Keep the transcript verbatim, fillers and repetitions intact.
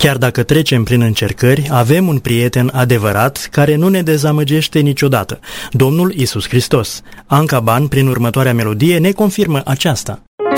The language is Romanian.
Chiar dacă trecem prin încercări, avem un prieten adevărat care nu ne dezamăgește niciodată, Domnul Iisus Hristos. Anca Ban, prin următoarea melodie, ne confirmă aceasta.